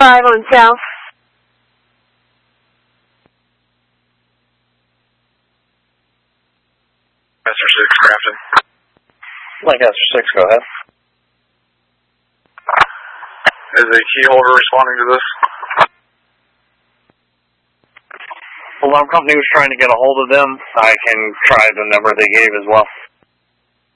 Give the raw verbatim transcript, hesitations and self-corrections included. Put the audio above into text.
five on South. Lancaster six, Crafton. Lancaster six, go ahead. Is a key holder responding to this? Alarm company was trying to get a hold of them. I can try the number they gave as well.